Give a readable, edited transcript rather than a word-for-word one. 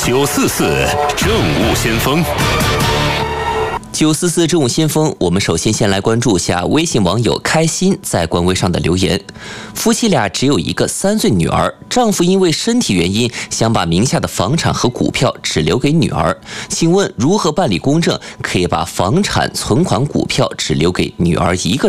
944政务先锋。 944政务先锋，我们首先来关注下微信网友开心在官微上的留言。夫妻俩只有一个3岁女儿，丈夫因为身体原因想把名下的房产和股票只留给女儿，请问如何办理公证可以把房产、存款、股票只留给女儿一个